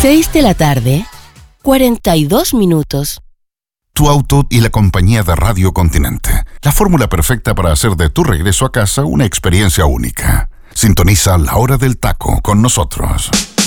6 de la tarde, 42 minutos. Tu auto y la compañía de Radio Continente. La fórmula perfecta para hacer de tu regreso a casa una experiencia única. Sintoniza La Hora del Taco con nosotros.